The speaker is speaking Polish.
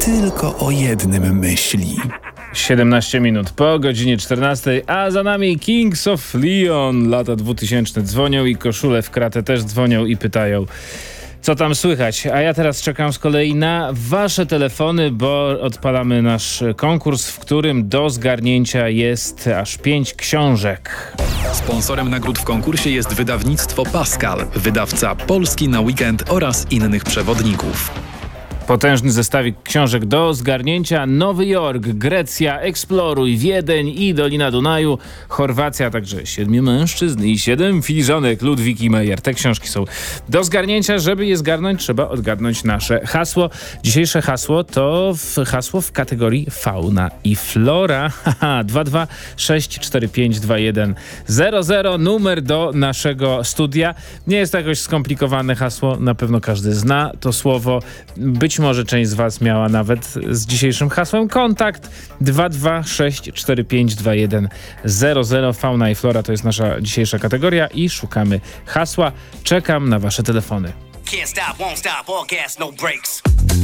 tylko o jednym myśli. 17 minut po godzinie 14, a za nami Kings of Leon, lata 2000. Dzwonią i koszule w kratę też dzwonią i pytają, co tam słychać. A ja teraz czekam z kolei na wasze telefony, bo odpalamy nasz konkurs, w którym do zgarnięcia jest aż 5 książek. Sponsorem nagród w konkursie jest wydawnictwo Pascal, wydawca Polski na weekend oraz innych przewodników. Potężny zestawik książek do zgarnięcia. Nowy Jork, Grecja, Eksploruj, Wiedeń i Dolina Dunaju, Chorwacja, także 7 mężczyzn i 7 filiżanek Ludwiki Meyer. Te książki są do zgarnięcia. Żeby je zgarnąć, trzeba odgadnąć nasze hasło. Dzisiejsze hasło to hasło w kategorii fauna i flora. 226452100, numer do naszego studia. Nie jest to jakoś skomplikowane hasło, na pewno każdy zna to słowo. Być może część z was miała nawet z dzisiejszym hasłem kontakt. 226452100. Fauna i flora to jest nasza dzisiejsza kategoria i szukamy hasła. Czekam na wasze telefony. Can't stop, won't stop, all gas, no brakes.